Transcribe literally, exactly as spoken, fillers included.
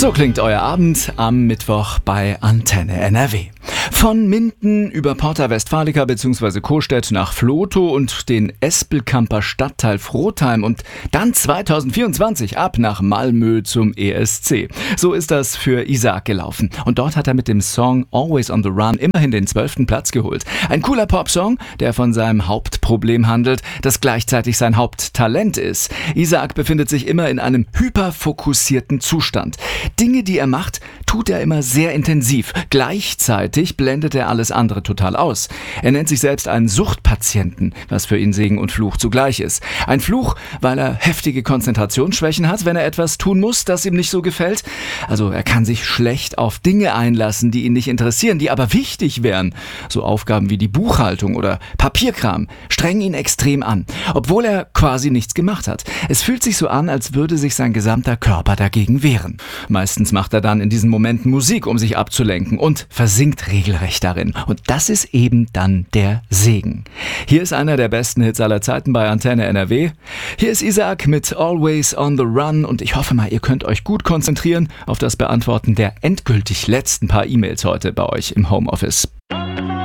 So klingt euer Abend am Mittwoch bei Antenne N R W. Von Minden über Porta Westfalica bzw. Costedt nach Vlotho und den Espelkamper Stadtteil Frotheim und dann zweitausendvierundzwanzig ab nach Malmö zum E S C. So ist das für Isaac gelaufen. Und dort hat er mit dem Song Always on the Run immerhin den zwölften Platz geholt. Ein cooler Popsong, der von seinem Hauptproblem handelt, das gleichzeitig sein Haupttalent ist. Isaac befindet sich immer in einem hyperfokussierten Zustand. Dinge, die er macht, tut er immer sehr intensiv. Gleichzeitig blendet er alles andere total aus. Er nennt sich selbst einen Suchtpatienten, was für ihn Segen und Fluch zugleich ist. Ein Fluch, weil er heftige Konzentrationsschwächen hat, wenn er etwas tun muss, das ihm nicht so gefällt. Also er kann sich schlecht auf Dinge einlassen, die ihn nicht interessieren, die aber wichtig wären. So Aufgaben wie die Buchhaltung oder Papierkram strengen ihn extrem an, obwohl er quasi nichts gemacht hat. Es fühlt sich so an, als würde sich sein gesamter Körper dagegen wehren. Meistens macht er dann in diesen Momenten Musik, um sich abzulenken und versinkt regelrecht darin. Und das ist eben dann der Segen. Hier ist einer der besten Hits aller Zeiten bei Antenne N R W. Hier ist Isaac mit Always on the Run und ich hoffe mal, ihr könnt euch gut konzentrieren auf das Beantworten der endgültig letzten paar E-Mails heute bei euch im Homeoffice.